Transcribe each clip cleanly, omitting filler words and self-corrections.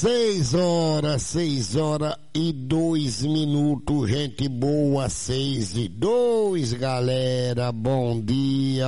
6 horas e 2 minutos, gente boa, 6:02, galera, bom dia,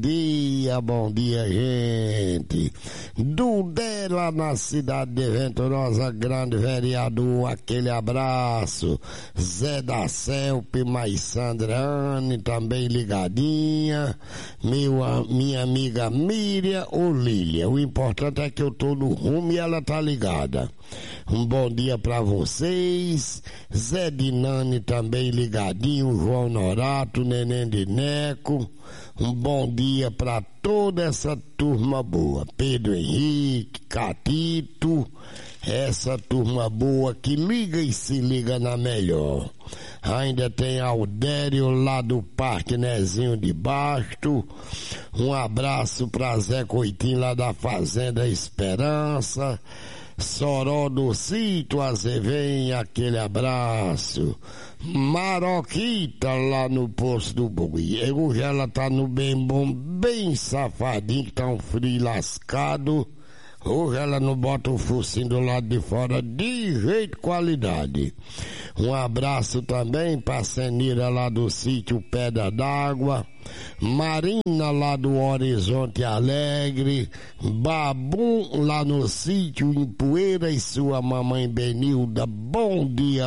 gente. Dudé lá na cidade de Venturosa, grande vereador, aquele abraço. Zé da Celpe, mais Sandrane, também ligadinha. Minha amiga Miriam ou Lília, o importante é que eu tô no rumo e ela tá ligada. Um bom dia pra vocês. Zé Dinani também ligadinho, João Norato, Neném de Neco. Um bom dia pra toda essa turma boa. Pedro Henrique, Catito, essa turma boa que liga e se liga na melhor. Ainda tem Aldério lá do Parque Nezinho de Basto. Um abraço pra Zé Coitinho lá da Fazenda Esperança. Soró do Sítio Azevém, aquele abraço. Maroquita lá no Poço do Boi. Hoje ela tá no bem bom, bem safadinho, que tá um frio lascado. Hoje ela não bota o focinho do lado de fora de jeito qualidade. Um abraço também pra Senira lá do sítio Pedra d'Água, Marina lá do Horizonte Alegre, Babum lá no sítio Empoeira e sua mamãe Benilda. Bom dia.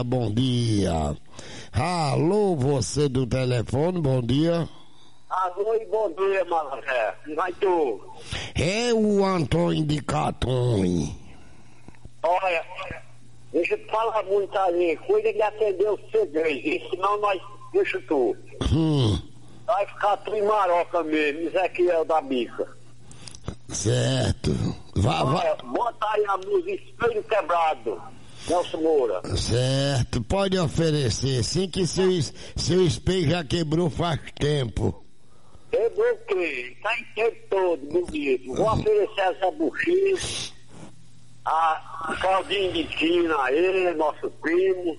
Alô, você do telefone, bom dia. Alô e bom dia, Malandré. Vai tu. É o Antônio de Catonho. Olha, deixa eu te falar muito ali. Cuida de atender os segredos, senão nós deixa tu. Vai ficar tu em Maroca mesmo, Ezequiel da Bica. Certo. Olha, bota aí a música Espelho Quebrado, Nelson Moura. Certo, pode oferecer. Sim, que seu espelho já quebrou faz tempo. Quebrou o quê? Tá inteiro todo, bonito. Vou oferecer essa buchinha, a Claudinho de Tina aí, nosso primo,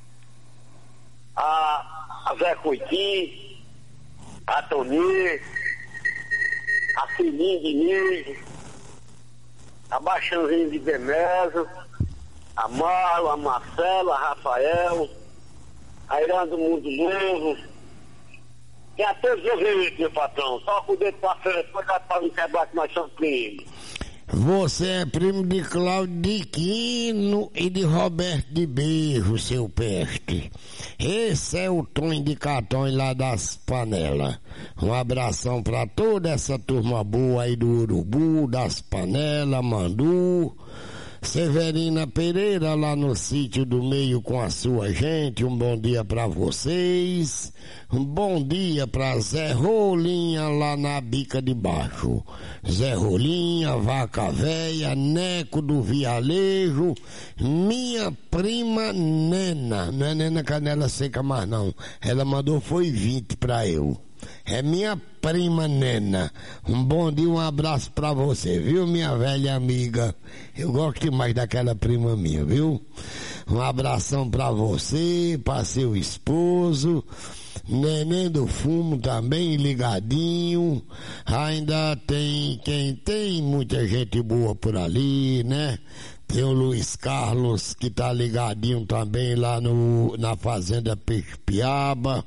a Zé Coitinho, a Toninha, a Filhinha de Nide, a Baixãozinha de Demésia, a Marla, a Marcela, a Rafael, a Irã do Mundo Novo. E a todos os ouvintes, meu patrão. Só com o dedo pra frente, cuidado pra não quebrar que nós somos primos. Você é primo de Cláudio de Quino e de Roberto de Beijo, seu peste. Esse é o Tonho de Catonho lá das Panelas. Um abração pra toda essa turma boa aí do Urubu, das Panelas, Mandu. Severina Pereira lá no sítio do meio com a sua gente, um bom dia pra vocês. Um bom dia pra Zé Rolinha lá na Bica de Baixo. Zé Rolinha, Vaca Véia, Neco do Vialejo, minha prima Nena. Não é Nena Canela Seca mais não. Ela mandou foi 20 pra eu. É minha prima Nena. Um bom dia, um abraço pra você, viu, minha velha amiga? Eu gosto demais daquela prima minha, viu? Um abração pra você, pra seu esposo, Neném do Fumo também ligadinho. Ainda tem muita gente boa por ali, né? Tem o Luiz Carlos que tá ligadinho também lá na Fazenda Peixe-Piaba.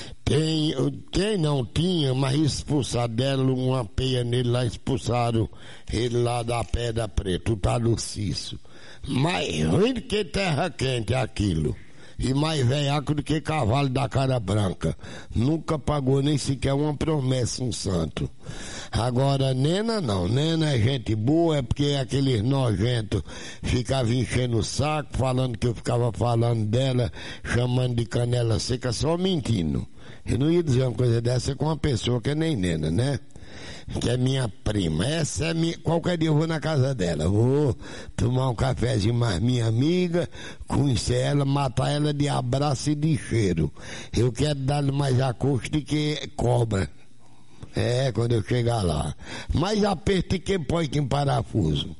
Não tinha, mas expulsaram dela uma peia nele lá, expulsaram ele lá da Pedra Preta, o Talucício. Mais ruim do que terra quente aquilo. E mais velhaco do que cavalo da cara branca. Nunca pagou nem sequer uma promessa um santo. Agora, Nena não. Nena é gente boa, é porque aqueles nojentos ficavam enchendo o saco, falando que eu ficava falando dela, chamando de canela seca, só mentindo. Eu não ia dizer uma coisa dessa com uma pessoa que é nem Nena, né? Que é minha prima. Essa é minha. Qualquer dia eu vou na casa dela. Vou tomar um cafezinho mais minha amiga, conhecer ela, matar ela de abraço e de cheiro. Eu quero dar-lhe mais acordo do que cobra. É, quando eu chegar lá. Mais aperto que põe em parafuso.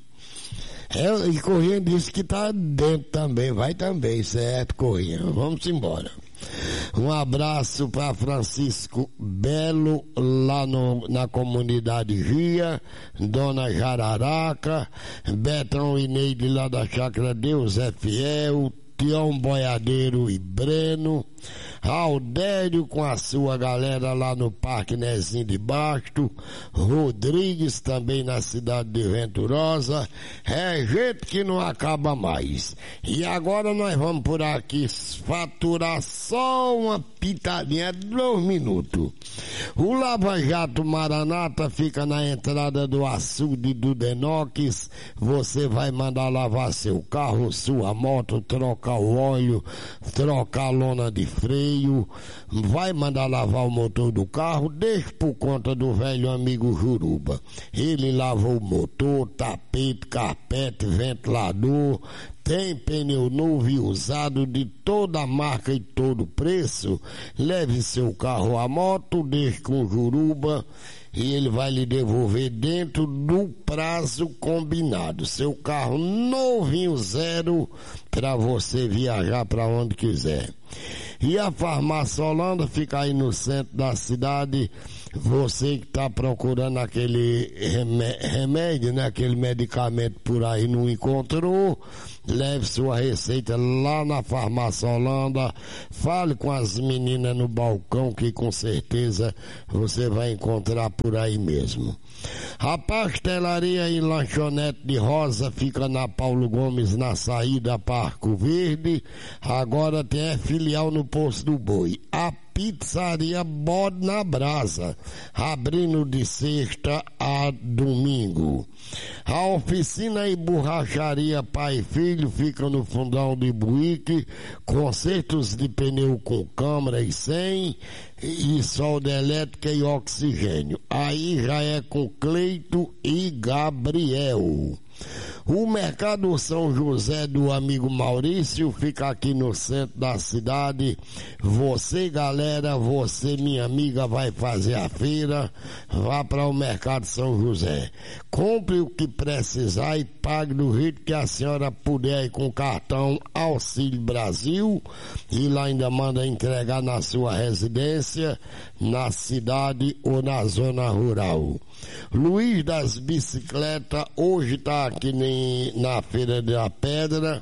E Corrêa disse que tá dentro também. Vai também, certo, Corrêa? Vamos embora. Um abraço para Francisco Belo, lá na comunidade Ria, Dona Jararaca, Betão e Neide lá da Chácara Deus é Fiel, Tião Boiadeiro e Breno, Aldério com a sua galera lá no Parque Nezinho de Basto, Rodrigues também na cidade de Venturosa. É gente que não acaba mais. E agora nós vamos por aqui faturar só uma pitadinha de 2 minutos. O Lava Jato Maranata fica na entrada do açude do Denox. Você vai mandar lavar seu carro, sua moto, trocar o óleo, trocar a lona de freio, vai mandar lavar o motor do carro, deixa por conta do velho amigo Juruba. Ele lava o motor, tapete, carpete, ventilador, tem pneu novo e usado de toda marca e todo preço. Leve seu carro à moto, deixe com o Juruba e ele vai lhe devolver dentro do prazo combinado. Seu carro novinho, zero, para você viajar para onde quiser. E a Farmácia Holanda fica aí no centro da cidade. Você que está procurando aquele remédio, né? Aquele medicamento por aí não encontrou, leve sua receita lá na Farmácia Holanda. Fale com as meninas no balcão que com certeza você vai encontrar por aí mesmo. A pastelaria e lanchonete de Rosa fica na Paulo Gomes, na saída Parco Verde. Agora tem filial no Poço do Boi. A Pizzaria Bode na Brasa, abrindo de sexta a domingo. A oficina e borracharia Pai e Filho fica no Fundão de Buíque, consertos de pneu com câmara e sem, e solda elétrica e oxigênio. Aí já é com Cleito e Gabriel. O Mercado São José do amigo Maurício fica aqui no centro da cidade. Você, galera, você, minha amiga, vai fazer a feira, vá para o Mercado São José. Compre o que precisar e pague do jeito que a senhora puder ir com o cartão Auxílio Brasil, e lá ainda manda entregar na sua residência, na cidade ou na zona rural. Luiz das Bicicletas hoje está aqui na Feira da Pedra,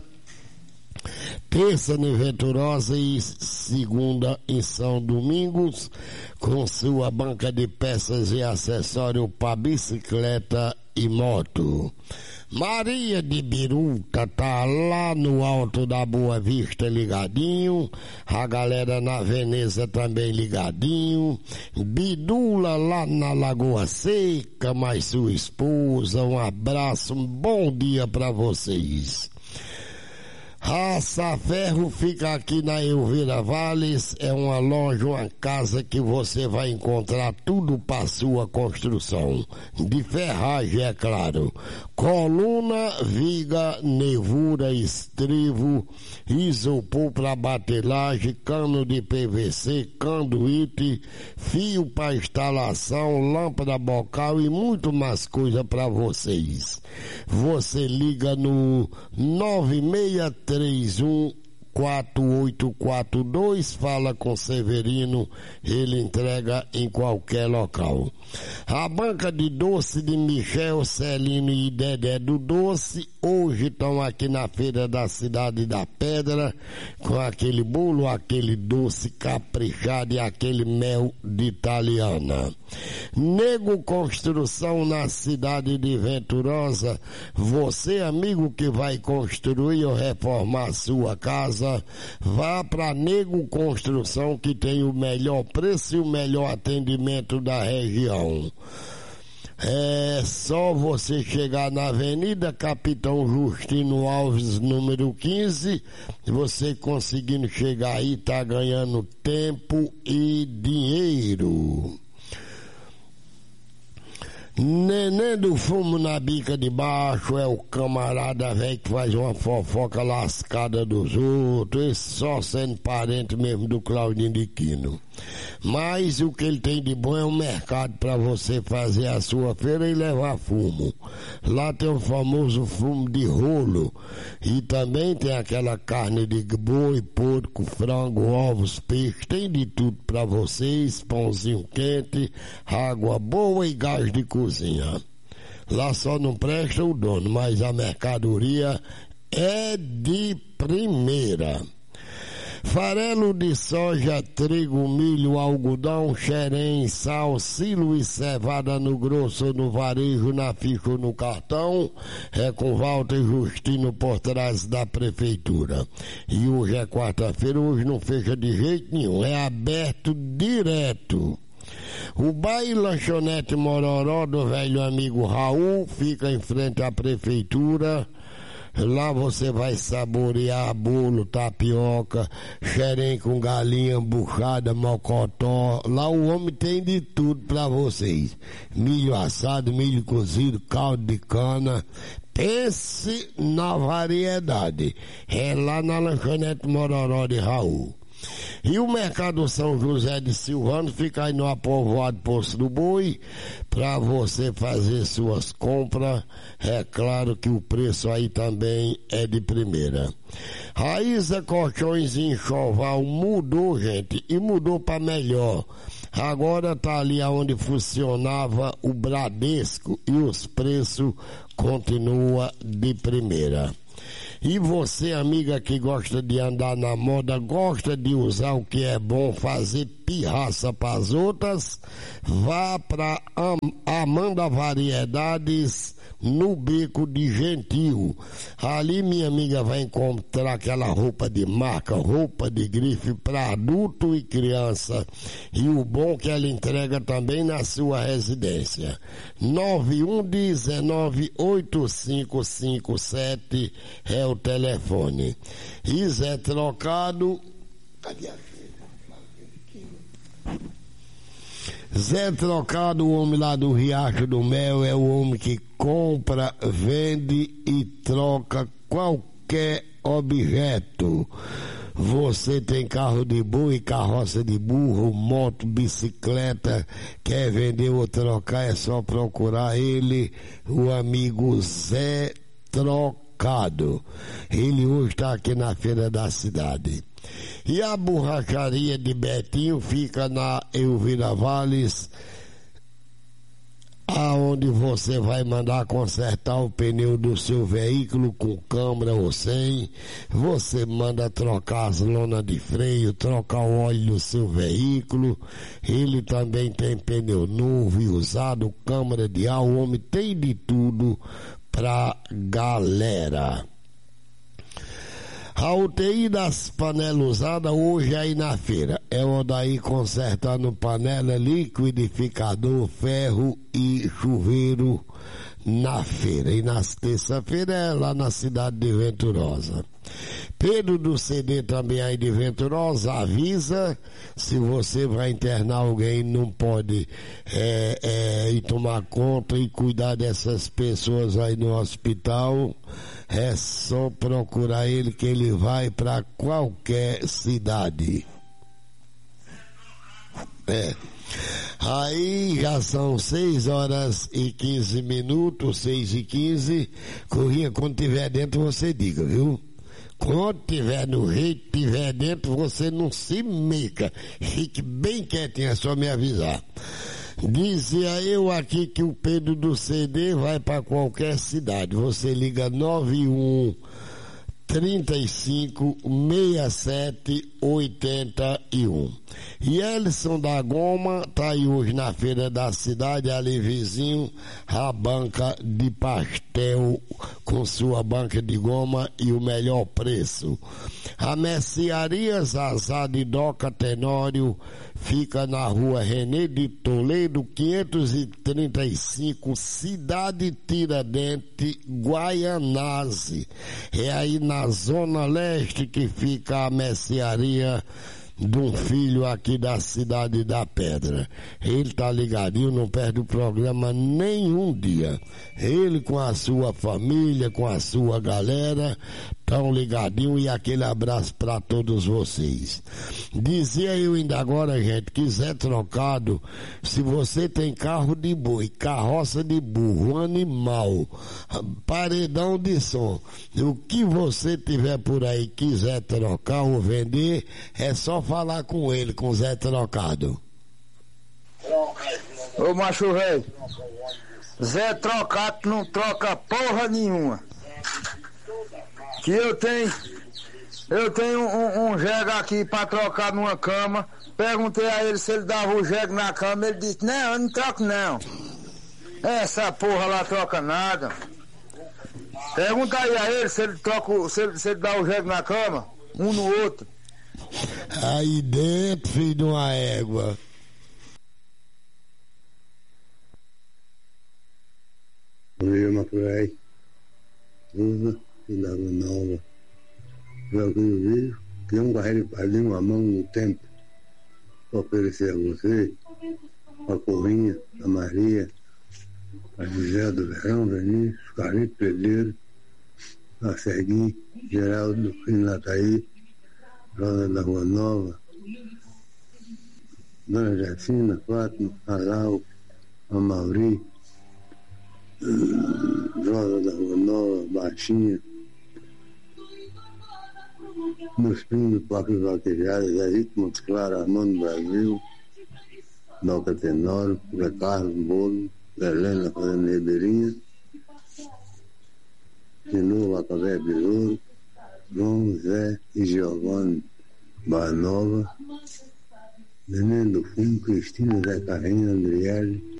terça em Venturosa e segunda em São Domingos, com sua banca de peças e acessórios para bicicleta e moto. Maria de Biruta tá lá no Alto da Boa Vista ligadinho, a galera na Veneza também ligadinho, Bidula lá na Lagoa Seca, mais sua esposa, um abraço, um bom dia para vocês. Raça Ferro fica aqui na Elvira Valles, é uma loja, uma casa que você vai encontrar tudo para sua construção, de ferragem é claro, coluna, viga, nervura, estrivo, isopor para batelagem, cano de PVC, canduíte, fio para instalação, lâmpada bocal e muito mais coisa para vocês. Você liga no 96314842, fala com Severino, ele entrega em qualquer local. A banca de doce de Michel, Celino e Dedé do Doce hoje estão aqui na Feira da Cidade da Pedra com aquele bolo, aquele doce caprichado e aquele mel de italiana. Nego Construção na cidade de Venturosa, você amigo que vai construir ou reformar sua casa, vá para Nego Construção que tem o melhor preço e o melhor atendimento da região. É só você chegar na Avenida Capitão Justino Alves, número 15, você conseguindo chegar aí tá ganhando tempo e dinheiro. Neném do fumo na bica de baixo é o camarada velho que faz uma fofoca lascada dos outros, esse só sendo parente mesmo do Claudinho de Quino. Mas o que ele tem de bom é um mercado para você fazer a sua feira e levar fumo. Lá tem o famoso fumo de rolo e também tem aquela carne de boi, porco, frango, ovos, peixe, tem de tudo para vocês, pãozinho quente, água boa e gás de cozinha. Lá só não presta o dono, mas a mercadoria é de primeira. Farelo de soja, trigo, milho, algodão, xerém, sal, silo e cevada no grosso, no varejo, na ficha ou no cartão, é com Walter Justino por trás da prefeitura. E hoje é quarta-feira, hoje não fecha de jeito nenhum, é aberto direto. O bar e lanchonete Mororó do velho amigo Raul fica em frente à prefeitura. Lá você vai saborear bolo, tapioca, xerém com galinha, buchada, mocotó. Lá o homem tem de tudo pra vocês. Milho assado, milho cozido, caldo de cana. Pense na variedade. É lá na lanchonete Mororó de Raul. E o mercado São José de Silvano fica aí no apovoado Poço do Boi para você fazer suas compras. É claro que o preço aí também é de primeira. Raíza Colchões e Enxoval mudou, gente, e mudou para melhor. Agora tá ali onde funcionava o Bradesco e os preços continuam de primeira. E você, amiga que gosta de andar na moda, gosta de usar o que é bom, fazer pirraça para as outras, vá para Amanda Variedades no Beco de Gentil. Ali, minha amiga, vai encontrar aquela roupa de marca, roupa de grife para adulto e criança. E o bom que ela entrega também na sua residência. 9119-8557 é o telefone. E Zé Trocado. Cadê a filha? Zé Trocado, o homem lá do Riacho do Mel, é o homem que compra, vende e troca qualquer objeto. Você tem carro de boi, carroça de burro, moto, bicicleta, quer vender ou trocar, é só procurar ele, o amigo Zé Trocado. Ele hoje está aqui na feira da cidade. E a borracharia de Betinho fica na Elvira Valles, aonde você vai mandar consertar o pneu do seu veículo com câmara ou sem. Você manda trocar as lonas de freio, trocar o óleo do seu veículo. Ele também tem pneu novo e usado, câmara de ar. O homem tem de tudo pra galera. A UTI das panelas usadas hoje aí na feira é o daí consertando panela, liquidificador, ferro e chuveiro na feira. E nas terça-feira é lá na cidade de Venturosa. Pedro do CD também aí de Venturosa avisa, se você vai internar alguém, não pode ir tomar conta e cuidar dessas pessoas aí no hospital. É só procurar ele que ele vai para qualquer cidade. Aí já são 6h15, 6h15. Corrinha, quando tiver dentro você diga, viu? Quando tiver no jeito, tiver dentro, você não se meca. Fique bem quietinho, é só me avisar. Dizia eu aqui que o Pedro do CD vai para qualquer cidade. Você liga 91 35 67 81. E Elson da Goma tá aí hoje na feira da cidade, ali vizinho, a banca de pastel com sua banca de goma e o melhor preço. A mercearia Zazá de Doca Tenório fica na rua René de Toledo, 535, Cidade Tiradentes, Guaianazes. É aí na zona leste que fica a mercearia de um filho aqui da Cidade da Pedra. Ele tá ligadinho, não perde o programa nenhum dia. Ele com a sua família, com a sua galera, tão ligadinho, e aquele abraço para todos vocês. Dizia eu ainda agora, gente, que Zé Trocado, se você tem carro de boi, carroça de burro, animal, paredão de som, o que você tiver por aí quiser trocar ou vender, é só falar com ele, com Zé Trocado. Ô macho velho, Zé Trocado não troca porra nenhuma. Que eu tenho um jegue aqui pra trocar numa cama. Perguntei a ele se ele dava o jegue na cama. Ele disse: não, eu não troco não. Essa porra lá troca nada. Pergunta aí a ele se ele troca, se ele dá o jegue na cama, um no outro. Aí dentro, filho de uma égua. Eu me apurei. Usa e dava nova. Eu vi que um carreiro perdeu uma mão no tempo para oferecer a você, a Corrinha, a Maria, a José do Verão, Vinícius, Carlito Pedreiro, a Serguinho, Geraldo, Nataí, Rosa da Rua Nova, Dona Jacina, Fátima, a Lau, a Mauri, Rosa da Rua Nova, Baixinha, meus primos, Placas Vaquejadas, Zé Montes Claros, Armando Brasil, Doca Tenório, Zé Carlos Bolo, Zé Helena Fazenda Ribeirinha, de novo a Cavé Besouro, João, Zé e Giovanni Barra Nova, Neném do Fundo, Cristina, Zé Carrinho, Andriele,